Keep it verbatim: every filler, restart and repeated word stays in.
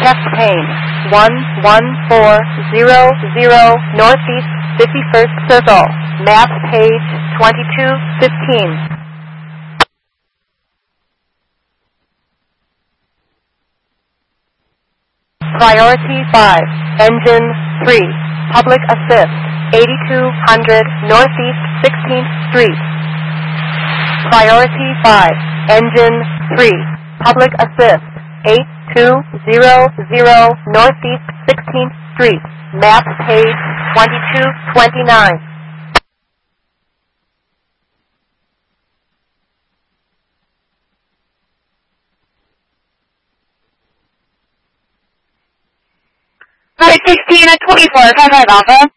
chest pain. one one four zero zero Northeast fifty-first Circle. Map page twenty-two fifteen. Priority five. Engine three. Public assist. eighty-two hundred Northeast sixteenth Street. Priority five. Engine three. Public assist. eight two zero zero Northeast sixteenth Street. Map page twenty-two twenty-nine. Flight sixteen at twenty-four, five five Alpha.